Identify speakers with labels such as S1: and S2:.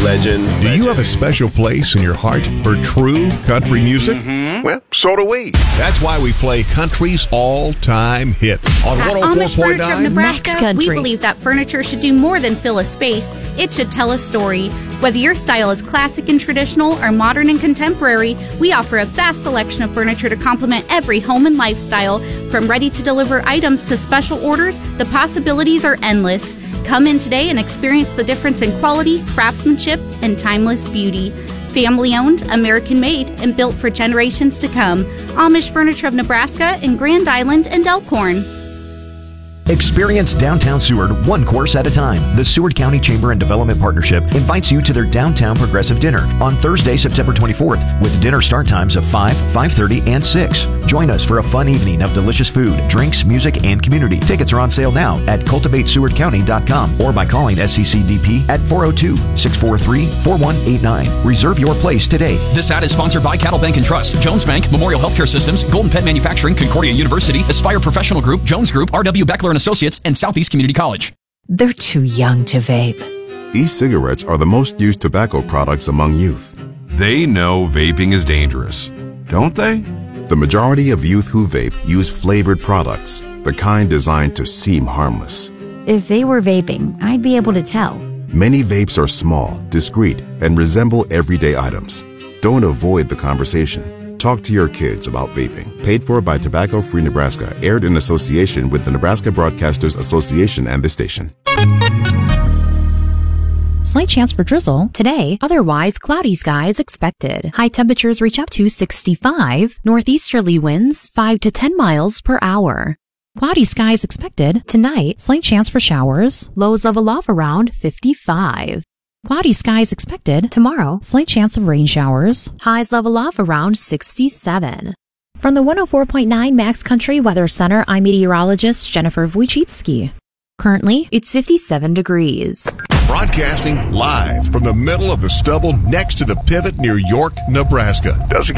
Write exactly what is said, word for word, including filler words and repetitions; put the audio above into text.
S1: legend.
S2: Do you have a special place in your heart for true country music?
S1: Mm-hmm. Well, so do we.
S2: That's why we play country's all-time hits on
S3: At
S2: one oh
S3: Amish
S2: four point
S3: Furniture of
S2: nine.
S3: Nebraska, we believe that furniture should do more than fill a space. It should tell a story. Whether your style is classic and traditional or modern and contemporary, we offer a vast selection of furniture to complement every home and lifestyle. From ready-to-deliver items to special orders, the possibilities are endless. Come in today and experience the difference in quality, craftsmanship, and timeless beauty. Family-owned, American-made, and built for generations to come. Amish Furniture of Nebraska in Grand Island and Elkhorn.
S4: Experience downtown Seward one course at a time. The Seward County Chamber and Development Partnership invites you to their Downtown Progressive Dinner on Thursday, September twenty-fourth, with dinner start times of five, five thirty, and six. Join us for a fun evening of delicious food, drinks, music, and community. Tickets are on sale now at cultivate seward county dot com or by calling S C C D P at four oh two, six four three, four one eight nine. Reserve your place today.
S5: This ad is sponsored by Cattle Bank and Trust, Jones Bank, Memorial Healthcare Systems, Golden Pet Manufacturing, Concordia University, Aspire Professional Group, Jones Group, R W Beckler and Associates, and Southeast Community College.
S6: They're too young to vape.
S7: E-cigarettes are the most used tobacco products among youth.
S8: They know vaping is dangerous, don't they?
S7: The majority of youth who vape use flavored products, the kind designed to seem harmless.
S9: If they were vaping, I'd be able to tell.
S7: Many vapes are small, discreet, and resemble everyday items. Don't avoid the conversation. Talk to your kids about vaping. Paid for by Tobacco Free Nebraska. Aired in association with the Nebraska Broadcasters Association and the station.
S10: Slight chance for drizzle today, otherwise cloudy skies expected. High temperatures reach up to sixty-five. Northeasterly winds five to ten miles per hour. Cloudy skies expected tonight, slight chance for showers. Lows level off around fifty-five. Cloudy skies expected tomorrow, slight chance of rain showers. Highs level off around sixty-seven. From the one oh four point nine Max Country Weather Center, I'm meteorologist Jennifer Wojcicki. Currently, it's fifty-seven degrees.
S2: Broadcasting live from the middle of the stubble next to the pivot near York, Nebraska.
S1: Doesn't